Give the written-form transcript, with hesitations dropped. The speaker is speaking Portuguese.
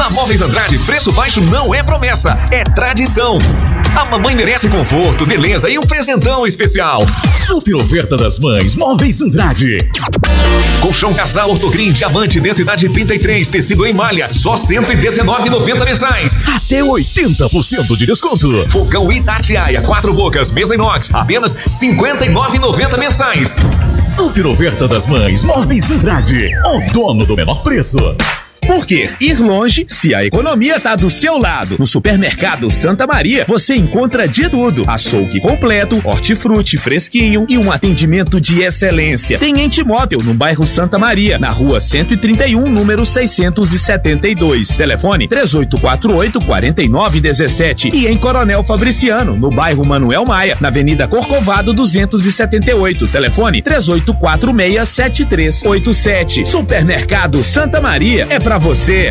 Na Móveis Andrade, preço baixo não é promessa, é tradição. A mamãe merece conforto, beleza e um presentão especial. Super oferta das mães, Móveis Andrade. Colchão Casal Ortogreen Diamante densidade 33, tecido em malha, só R$ 119,90 mensais. Até 80% de desconto. Fogão Itatiaia, 4 bocas, mesa inox, apenas R$ 59,90 mensais. Super oferta das mães, Móveis Andrade, o dono do menor preço. Por que ir longe se a economia tá do seu lado? No Supermercado Santa Maria, você encontra de tudo. Açougue completo, hortifruti fresquinho e um atendimento de excelência. Tem Entimotel no bairro Santa Maria, na rua 131, número 672. Telefone 3848-4917. E em Coronel Fabriciano, no bairro Manuel Maia, na Avenida Corcovado 278. Telefone 3846-7387. Supermercado Santa Maria é pra você.